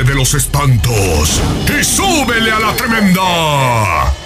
de los espantos y súbele a la tremenda.